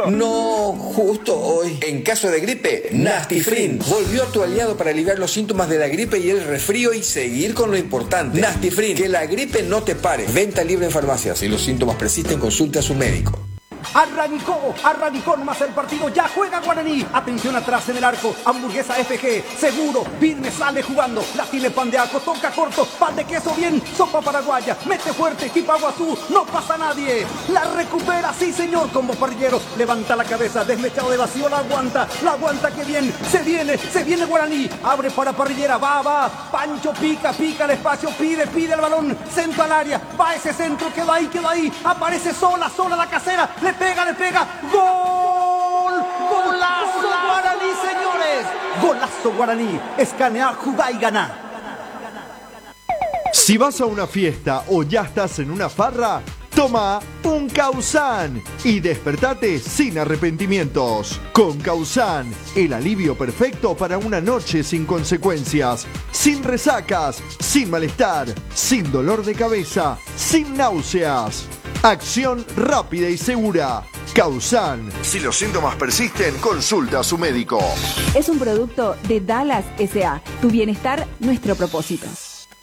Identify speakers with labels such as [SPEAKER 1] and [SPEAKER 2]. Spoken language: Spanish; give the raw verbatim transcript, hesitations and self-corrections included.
[SPEAKER 1] No, justo hoy. En caso de gripe, Nastifrin volvió a tu aliado para aliviar los síntomas de la gripe y el resfrío y seguir con lo importante. Nastifrin, que la gripe no te pare. Venta libre en farmacias. Si los síntomas persisten, consulte a su médico.
[SPEAKER 2] Arrancó, arrancó nomás el partido, ya juega Guaraní. Atención atrás en el arco, Hamburguesa F G, seguro, firme, sale jugando. La tiene pan de ajo, toca corto, pan de queso bien, sopa paraguaya, mete fuerte, Tipaguazú, no pasa nadie. La recupera, sí señor, como parrillero. Levanta la cabeza, desmechado de vacío, la aguanta, la aguanta que bien. Se viene, se viene Guaraní, abre para parrillera, va, va. Pancho pica, pica el espacio, pide, pide el balón, centro al área, va ese centro, queda ahí, queda ahí. Aparece sola, sola la casera, le pega, le pega, gol, golazo Guaraní, señores, golazo Guaraní, escanea, jugá y ganá.
[SPEAKER 3] Si vas a una fiesta o ya estás en una farra, toma un Causan y despertate sin arrepentimientos. Con Causan, el alivio perfecto para una noche sin consecuencias, sin resacas, sin malestar, sin dolor de cabeza, sin náuseas. Acción rápida y segura. Causan. Si los síntomas persisten, consulta a su médico.
[SPEAKER 4] Es un producto de Dallas S A. Tu bienestar, nuestro propósito.